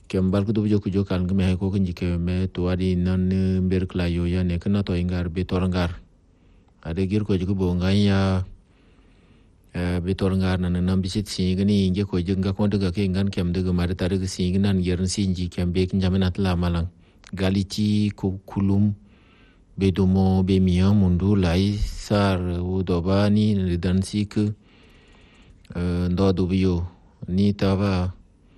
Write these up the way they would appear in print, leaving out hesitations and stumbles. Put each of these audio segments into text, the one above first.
kembal ku do ku jokal ngme ko kunji ke me to adi nan ber klayo ya ne kana to ingar be torangar ade gir ko jiku bo ngaya be torangar nan nan bisit si gani inge ko jinga ko daga ke ngan kem daga mari tare ga si nan yerin sinji kem be kin jamana tla malang galiti ko kulum be domo be miya mundu lai sar udobani dan sik ndo do biyo ni tava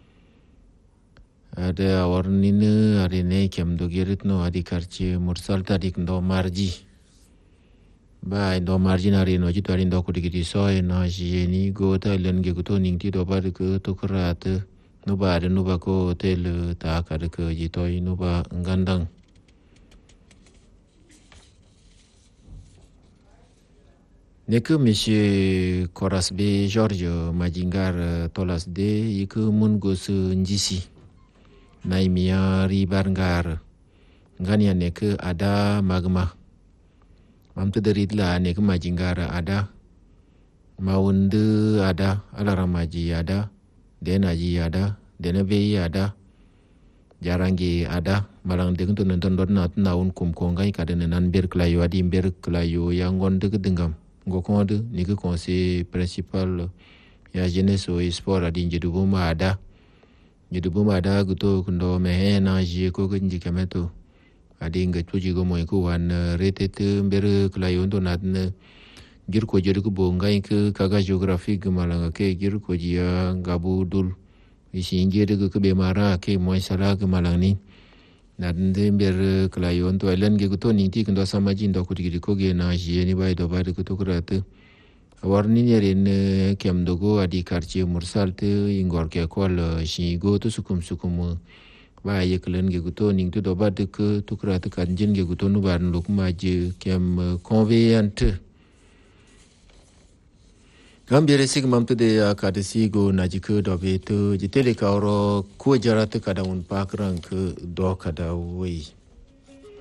ada warnine arene kem do gerit no adi karche mursal tadik ndo marji ba ndo marji na reno jitu ari ndo ko digiti so na jeni go ta len ge ko ning ti do bar ko to krat no ba de no ba ko tel ta ka de ko jito no ba ngandang Neku Monsieur Korasbe George Majingar Tolas de yiku mungus njisi naimia ribarngar ngania neku ada magma mamtu deridla neku Majingar ada maundu ada alaramaji ada denaji ada denabe ada jarangi ada malang de kuntu nonton dona naun kum kongai kadene nan ber klayo adi ber klayo yang gonde kedengam ngokonde ni ke conseil principal ya jeunesse au sport adi jedubuma ada guto kundo mehena je ko kunji kameto adi ngatuji go moy ko wan retete ber klayo ndo nadne gir ko jedu ko bongai ke kaga geographique malanga ke gir ko jia gabudul isi ingede ko be mara ke moy sala ke malangni nadde ber klayo ndo elen ge guto ni ti ndo samaji ndo ko digi ko ge na je ni bay do ba de ko to krate warni yeren kem dogo adi quartier mursal te ingor ke kol shi go to sukum ba ye klen ge guto ning to do ba de ko to krate kan jin ge guto no ba luk ma je kem convenient gambere sig mamtu de akadesi go najiko do be to jitele ka ro ko jarate kada un pakrang ke do kada wei